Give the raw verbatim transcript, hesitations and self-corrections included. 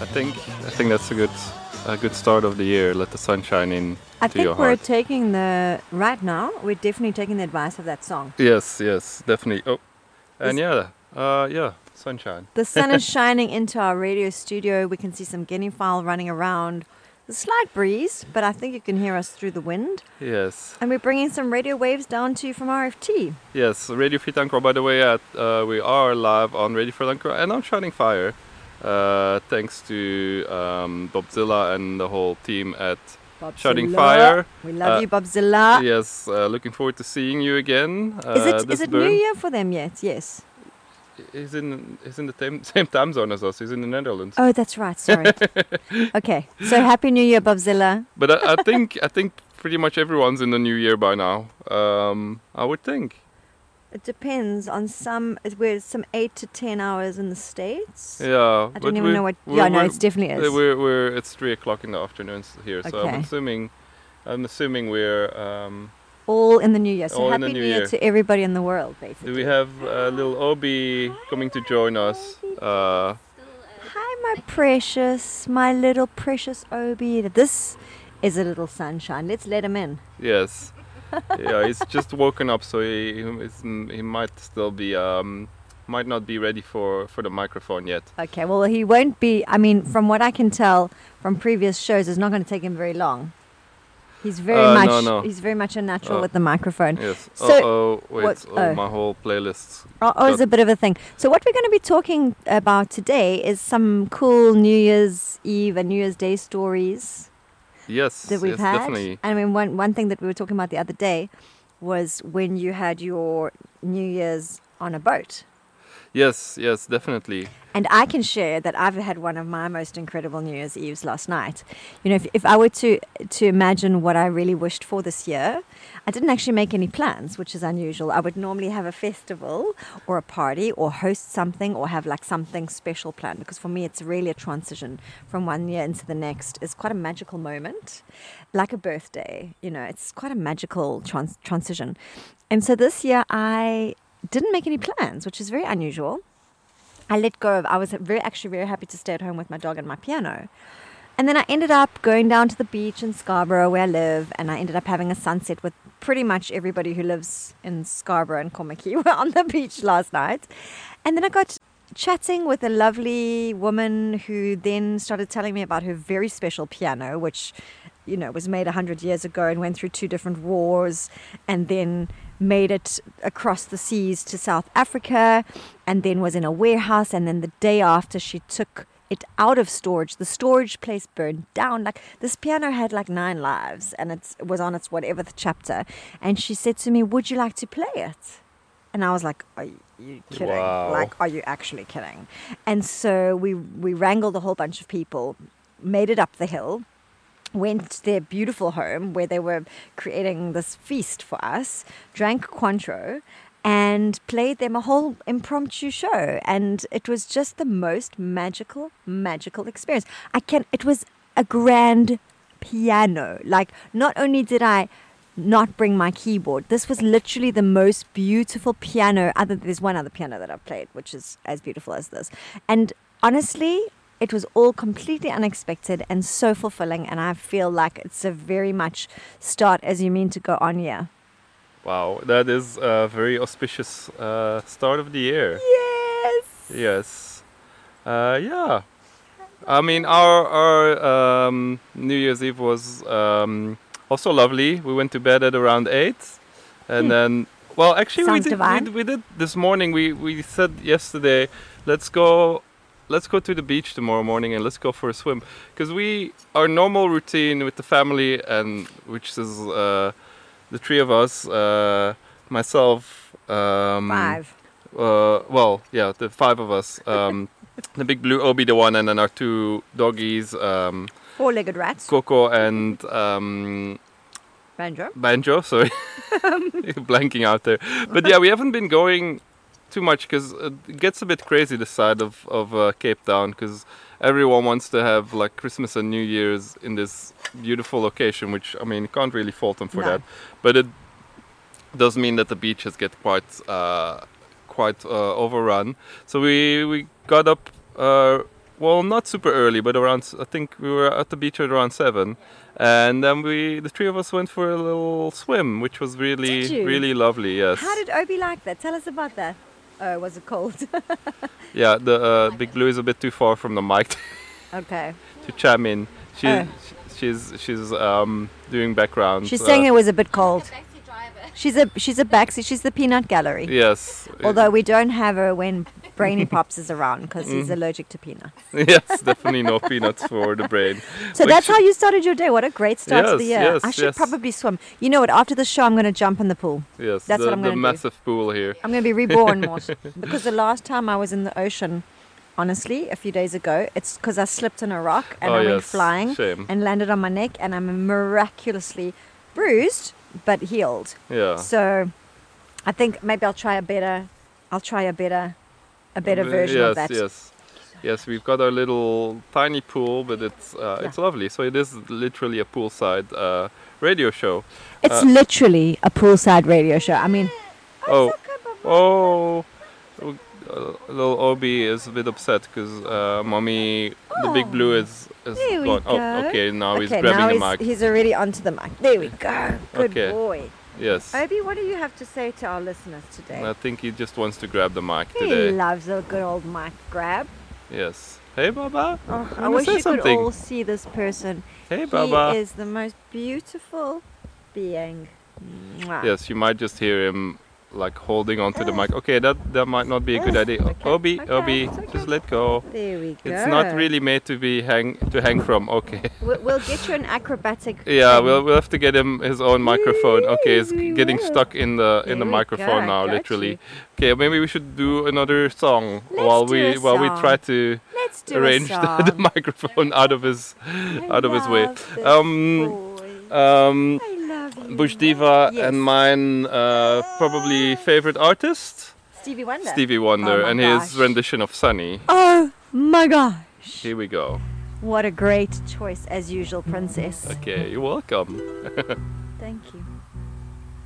I think I think that's a good a good start of the year. Let the sun shine in I to think your we're heart. taking the right now. We're definitely taking the advice of that song. Yes, yes, definitely. Oh, and This- yeah, uh, yeah, sunshine. The sun is shining into our radio studio. We can see some guinea fowl running around. There's a slight breeze, but I think you can hear us through the wind. Yes, And we're bringing some radio waves down to you from R F T. yes. Radio Free Tankro. By the way, at, uh, we are live on Radio Free Tankro and on Shining Fire. Uh, thanks to um, Bobzilla and the whole team at Shining Bobzilla. Fire. We love Uh, you, Bobzilla. Yes, uh, looking forward to seeing you again. Uh, Is it this is it burn. New Year for them yet? Yes. He's in he's in the same same time zone as us. He's in the Netherlands. Oh, that's right. Sorry. Okay. So happy New Year, Bobzilla. But I, I think I think pretty much everyone's in the new year by now. Um, I would think. It depends on some. We're some eight to ten hours in the States. Yeah. I but don't even we're- know what. we're- Yeah, no, we're- it's definitely uh, is. We're we're it's three o'clock in the afternoon here, so I'm Okay. assuming I'm assuming we're. Um, All in the new year. So All in happy the new new year. year. to everybody in the world, basically. do we have uh, little Obi coming to join us? Uh, Hi, my precious, my little precious Obi. This is a little sunshine. Let's let him in. yes. Yeah, he's just woken up, so he he's, he might still be um, might not be ready for, for the microphone yet. Okay. Well, he won't be. I mean, from what I can tell from previous shows, it's not going to take him very long. He's very Uh, much. no, no. He's very much a natural Oh. with the microphone. Yes. So- uh oh, wait. what- oh, oh. my whole playlist. Oh, oh, it's a bit of a thing. So what we're going to be talking about today is some cool New Year's Eve and New Year's Day stories Yes, that we've yes, had. definitely. I mean, one one thing that we were talking about the other day was when you had your New Year's on a boat. Yes, yes, definitely. And I can share that I've had one of my most incredible New Year's Eves last night. You know, if, if I were to to imagine what I really wished for this year, I didn't actually make any plans, which is unusual. I would normally have a festival or a party or host something or have like something special planned, because for me it's really a transition from one year into the next. It's quite a magical moment, like a birthday. You know, it's quite a magical trans- transition. And so this year I didn't make any plans, which is very unusual. I let go of, I was very, actually very happy to stay at home with my dog and my piano. And then I ended up going down to the beach in Scarborough where I live, and I ended up having a sunset with pretty much everybody who lives in Scarborough and Komaki. We were on the beach last night. And then I got chatting with a lovely woman who then started telling me about her very special piano, which, you know, was made one hundred years ago and went through two different wars and then made it across the seas to South Africa and then was in a warehouse. And then the day after she took it out of storage, the storage place burned down. Like, this piano had like nine lives and it's, it was on its whatever the chapter. And she said to me, would you like to play it? And I was like, are you kidding? Wow. Like, are you actually kidding? And so we, we wrangled a whole bunch of people, made it up the hill, went to their beautiful home where they were creating this feast for us, drank Cointreau, and played them a whole impromptu show. And it was just the most magical, magical experience. I can. It was a grand piano. Like, not only did I not bring my keyboard, this was literally the most beautiful piano. Other there's one other piano that I've played, which is as beautiful as this. And honestly, it was all completely unexpected and so fulfilling, and I feel like it's a very much start as you mean to go on year. Wow, that is a very auspicious uh, start of the year. Yes. Yes. Uh, yeah. I mean, our our um, New Year's Eve was um, also lovely. We went to bed at around eight, and Hmm. then, well, actually, we Sounds did, we divine. did we did this morning. We we said yesterday, let's go. Let's go to the beach tomorrow morning and let's go for a swim. Because we, our normal routine with the family, and which is uh, the three of us, uh, myself, um, Five. Uh, well, yeah, the five of us. Um, the big blue Obi, the one, and then our two doggies, um, Four-legged rats. Coco and um, Banjo. Banjo. Sorry, blanking out there. But yeah, we haven't been going too much because it gets a bit crazy this side of of uh, Cape Town, because everyone wants to have like Christmas and New Year's in this beautiful location, which, I mean, you can't really fault them for No. that, but it does mean that the beaches get quite uh, quite uh, overrun. So we we got up uh, well, not super early, but around. s- I think we were at the beach at around seven, and then we, the three of us, went for a little swim, which was really, Did you? really lovely. Yes. How did Obi like that? Tell us about that. Oh, was it cold? Yeah, the uh, Big Blue is a bit too far from the mic Okay. to chime in. She, Oh. she's she's um, doing background. She's uh, saying it was a bit cold. Taxi driver. She's a she's a backseat. She's the peanut gallery. Yes. Although we don't have her when Brainy Pops is around because he's Mm. allergic to peanuts. Yes, definitely no peanuts for the brain. So Which- that's how you started your day. What a great start to the Yes, year. yes, I should yes. probably swim. You know what? After the show, I'm going to jump in the pool. Yes, That's the, what I'm the gonna do. massive pool here. I'm going to be reborn, Mort. Because the last time I was in the ocean, honestly, a few days ago, it's because I slipped on a rock and oh I went yes, flying shame. and landed on my neck, and I'm miraculously bruised but healed. Yeah. So I think maybe I'll try a better. I'll try a better, a better Uh, version yes, of that. Yes, yes. We've got our little tiny pool, but it's uh, Yeah. it's lovely. So it is literally a poolside uh, radio show. It's Uh, literally a poolside radio show. I mean, Oh, oh, uh, little Obi is a bit upset because uh, mommy, the Big Blue is is There we gone. Oh, go. okay. Now he's okay, grabbing now the he's, mic. he's already onto the mic. There we go. Good Okay. boy. Yes. Obi, what do you have to say to our listeners today? I think he just wants to grab the mic He today. loves a good old mic grab. Yes. Hey, Baba. Oh, I Wanna wish say you something? could all see this person. Hey, Baba. He is the most beautiful being. Mwah. Yes, you might just hear him like holding onto the mic. Okay, that that might not be a good idea. Okay, Obi, okay, Obi, it's okay. just let go. There we go. It's not really made to be hang to hang from. Okay. We'll, we'll get you an acrobatic. Yeah, thing. we'll we'll have to get him his own microphone. Okay, he's We getting will. stuck in the in the There we microphone go, now, got literally. you. Okay, maybe we should do another song Let's while do we a while we song. try to Let's do arrange a the, song. the microphone out of his I out of his way. love this Um, boy. Um, I love you. Bush Diva Yes. and mine uh, probably favorite artist Stevie Wonder. Stevie Wonder Oh my and gosh. his rendition of Sunny. Oh my gosh. Here we go. What a great choice, as usual, Princess. Okay, you're welcome. Thank you.